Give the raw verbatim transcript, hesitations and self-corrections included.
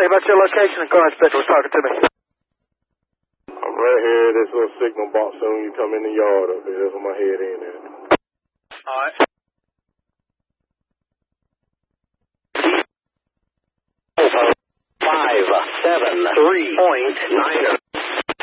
say about your location and car inspector was talking to me. I'm right here at this little signal box, so when you come in the yard up there, that's where my head in at. Alright. Five, seven, three, point nine.